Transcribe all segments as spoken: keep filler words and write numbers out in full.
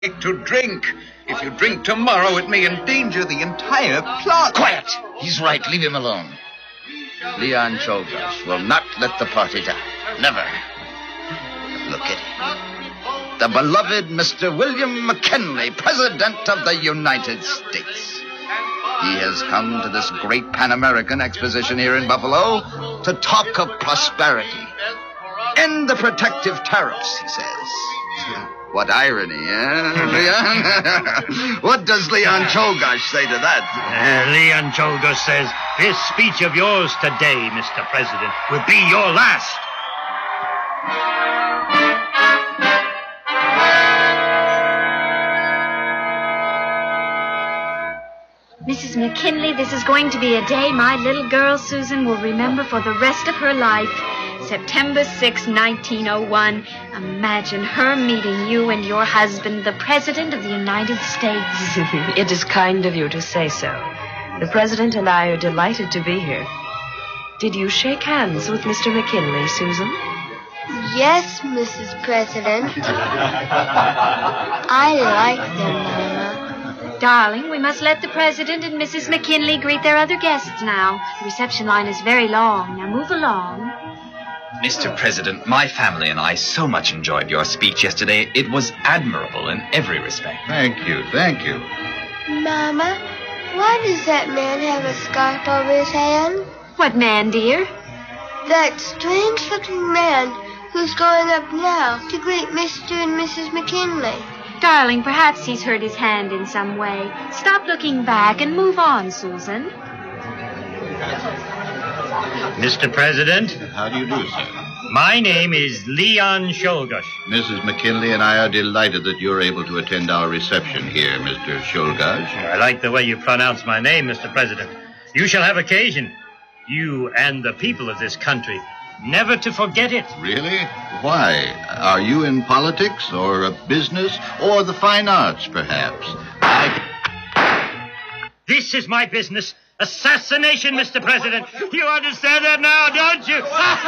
to drink. If you drink tomorrow, it may endanger the entire plot. Quiet! He's right. Leave him alone. Leon Czolgosz will not let the party down. Never. Look at him. The beloved Mister William McKinley, President of the United States. He has come to this great Pan-American exposition here in Buffalo to talk of prosperity. End the protective tariffs, he says. What irony, eh, Leon? What does Leon Czolgosz say to that? Uh, Leon Czolgosz says, this speech of yours today, Mister President, will be your last. Missus McKinley, this is going to be a day my little girl Susan will remember for the rest of her life. September sixth, nineteen oh one. Imagine her meeting you and your husband, the President of the United States. It is kind of you to say so. The President and I are delighted to be here. Did you shake hands with Mister McKinley, Susan? Yes, Missus President. I like them, Mama. Darling, we must let the President and Missus McKinley greet their other guests now. The reception line is very long. Now move along. Mister President, my family and I so much enjoyed your speech yesterday. It was admirable in every respect. Thank you, thank you. Mama, why does that man have a scarf over his hand? What man, dear? That strange-looking man who's going up now to greet Mister and Missus McKinley. Darling, perhaps he's hurt his hand in some way. Stop looking back and move on, Susan. Mister President. How do you do, sir? My name is Leon Czolgosz. Missus McKinley and I are delighted that you're able to attend our reception here, Mister Czolgosz. I like the way you pronounce my name, Mister President. You shall have occasion, you and the people of this country, never to forget it. Really? Why? Are you in politics or a business or the fine arts, perhaps? I... This is my business. Assassination, Mister President. You understand that now, don't you?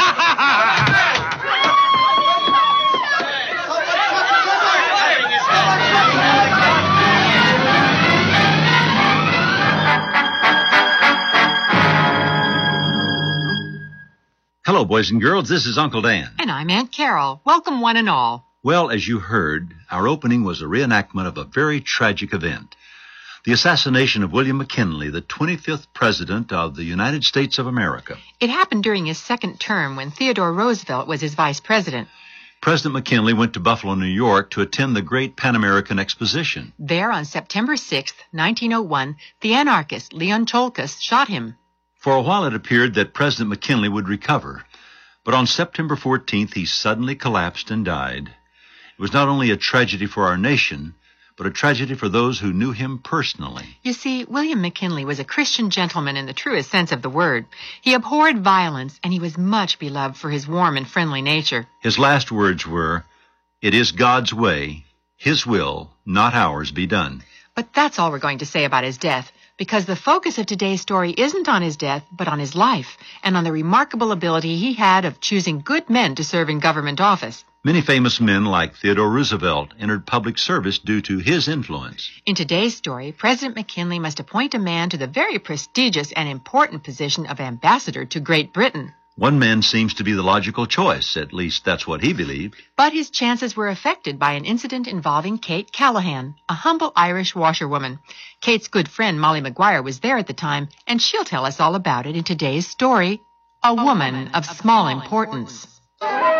Hello, boys and girls. This is Uncle Dan. And I'm Aunt Carol. Welcome, one and all. Well, as you heard, our opening was a reenactment of a very tragic event. The assassination of William McKinley, the twenty-fifth President of the United States of America. It happened during his second term when Theodore Roosevelt was his vice president. President McKinley went to Buffalo, New York to attend the great Pan-American Exposition. There on September sixth, nineteen oh one, the anarchist Leon Czolgosz shot him. For a while it appeared that President McKinley would recover. But on September fourteenth, he suddenly collapsed and died. It was not only a tragedy for our nation, but a tragedy for those who knew him personally. You see, William McKinley was a Christian gentleman in the truest sense of the word. He abhorred violence, and he was much beloved for his warm and friendly nature. His last words were, "It is God's way, His will, not ours, be done." But that's all we're going to say about his death, because the focus of today's story isn't on his death, but on his life, and on the remarkable ability he had of choosing good men to serve in government office. Many famous men like Theodore Roosevelt entered public service due to his influence. In today's story, President McKinley must appoint a man to the very prestigious and important position of ambassador to Great Britain. One man seems to be the logical choice, at least that's what he believed. But his chances were affected by an incident involving Kate Callahan, a humble Irish washerwoman. Kate's good friend Molly Maguire was there at the time, and she'll tell us all about it in today's story, A, a Woman, woman of, of Small, small Importance. importance.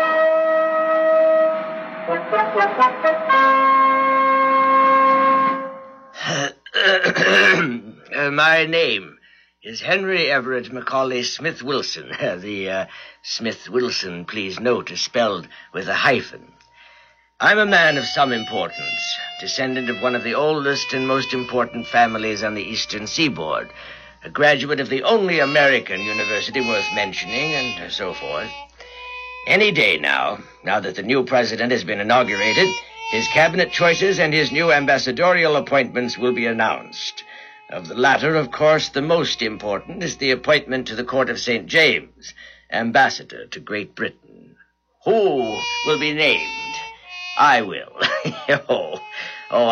uh, my name is Henry Everett Macaulay Smith Wilson. the uh, Smith Wilson, please note, is spelled with a hyphen. I'm a man of some importance, descendant of one of the oldest and most important families on the eastern seaboard, a graduate of the only American university worth mentioning, and so forth. Any day now, now that the new president has been inaugurated, his cabinet choices and his new ambassadorial appointments will be announced. Of the latter, of course, the most important is the appointment to the court of Saint James, ambassador to Great Britain. Who will be named? I will. Oh,